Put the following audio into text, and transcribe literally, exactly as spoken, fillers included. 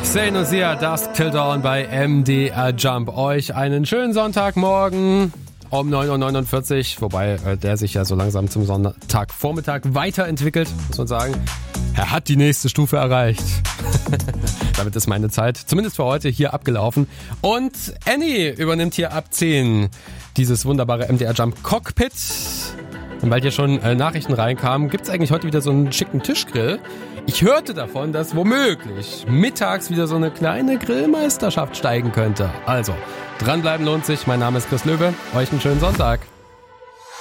Say No Sia, Dusk Till Dawn bei M D R Jump. Euch einen schönen Sonntagmorgen um neun Uhr neunundvierzig, wobei äh, der sich ja so langsam zum Sonntagvormittag weiterentwickelt, muss man sagen. Er hat die nächste Stufe erreicht. Damit ist meine Zeit, zumindest für heute, hier abgelaufen. Und Annie übernimmt hier ab zehn dieses wunderbare M D R Jump Cockpit. Und weil hier schon äh, Nachrichten reinkamen, gibt's eigentlich heute wieder so einen schicken Tischgrill. Ich hörte davon, dass womöglich mittags wieder so eine kleine Grillmeisterschaft steigen könnte. Also, dranbleiben lohnt sich. Mein Name ist Chris Löwe. Euch einen schönen Sonntag.